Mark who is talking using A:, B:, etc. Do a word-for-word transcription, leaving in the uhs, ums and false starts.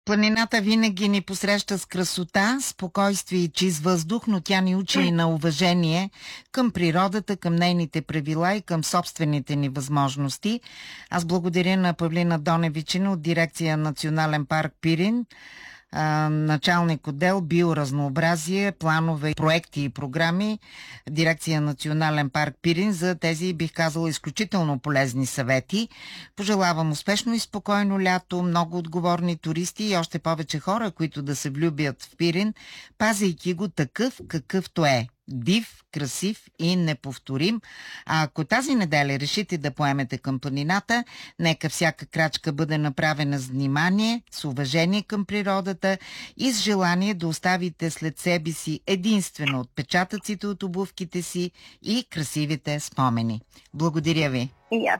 A: Планината винаги ни посреща с красота, спокойствие и чист въздух, но тя ни учи и на уважение към природата, към нейните правила и към собствените ни възможности. Аз благодаря на Павлина Доневичина от дирекция Национален парк Пирин, началник отдел биоразнообразие, планове, проекти и програми, дирекция Национален парк Пирин, за тези, бих казала, изключително полезни съвети. Пожелавам успешно и спокойно лято, много отговорни туристи и още повече хора, които да се влюбят в Пирин, пазейки го такъв, какъвто е. Див, красив и неповторим. А ако тази неделя решите да поемете към планината, нека всяка крачка бъде направена с внимание, с уважение към природата и с желание да оставите след себе си единствено отпечатъците от обувките си и красивите спомени. Благодаря ви.
B: И аз